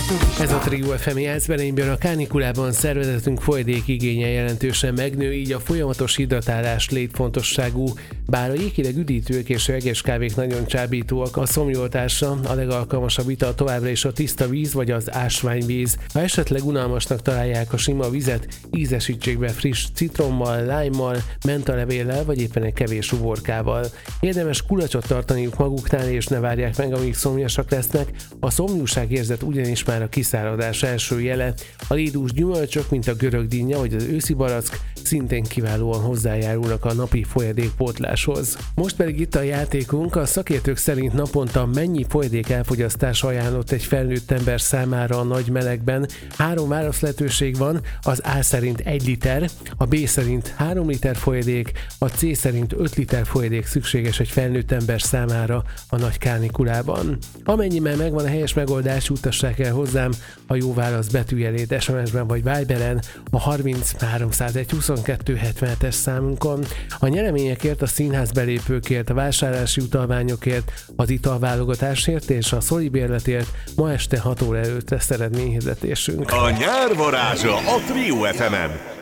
Ez a Trio FM Jászberényben a kánikulában szervezetünk folyadék igénye jelentősen megnő, így a folyamatos hidratálás létfontosságú. Bár a jéghideg üdítők és üveges kávék nagyon csábítóak, a szomjoltásra a legalkalmasabb ital továbbra is a tiszta víz vagy az ásványvíz. Ha esetleg unalmasnak találják a sima vizet, ízesítsék be friss citrommal, lájmmal, mentalevéllel vagy éppen egy kevés uborkával. Érdemes kulacsot tartaniuk maguknál és ne várják meg, amíg szomjasak lesznek. A szomjúság érzet ugyanis már a kiszáradás első jele. A lédús gyümölcsök, mint a görög dinnye vagy az őszi barack szintén kiválóan hozzájárulnak a napi folyadékpótláshoz. Most pedig itt a játékunk, a szakértők szerint naponta mennyi folyadék elfogyasztás ajánlott egy felnőtt ember számára a nagy melegben. 3 válaszlehetőség van, az A szerint 1 liter, a B szerint 3 liter folyadék, a C szerint 5 liter folyadék szükséges egy felnőtt ember számára a nagy kánikulában. Amennyiben megvan a helyes megoldás, juttassák el hozzám a jó válasz betűjelét SMS-ben vagy Viberen a 30 301 22 77-es számunkon. A nyereményekért, a színház belépőkért, a vásárlási utalványokért, az italválogatásért és a szolibérletért ma este 6 óra előtt lesz eredményhirdetésünk. A nyár varázsa a Trio FM-en.